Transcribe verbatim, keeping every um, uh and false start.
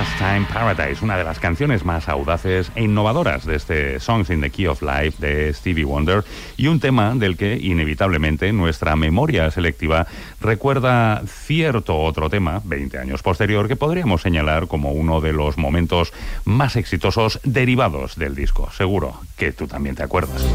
Last Time Paradise, una de las canciones más audaces e innovadoras de este Songs in the Key of Life de Stevie Wonder, y un tema del que inevitablemente nuestra memoria selectiva recuerda cierto otro tema, veinte años posterior, que podríamos señalar como uno de los momentos más exitosos derivados del disco. Seguro que tú también te acuerdas.